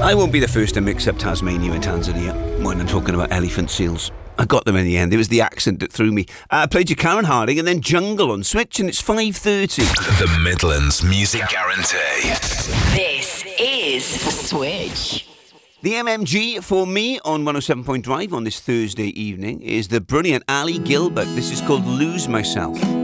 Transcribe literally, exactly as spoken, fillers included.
I won't be the first to mix up Tasmania and Tanzania when I'm talking about elephant seals. I got them in the end. It was the accent that threw me. I played you Karen Harding and then Jungle on Switch, and it's five thirty. The Midlands Music Guarantee. This is Switch. The M M G for me on one oh seven point five on this Thursday evening is the brilliant Ali Gilbert. This is called Lose Myself.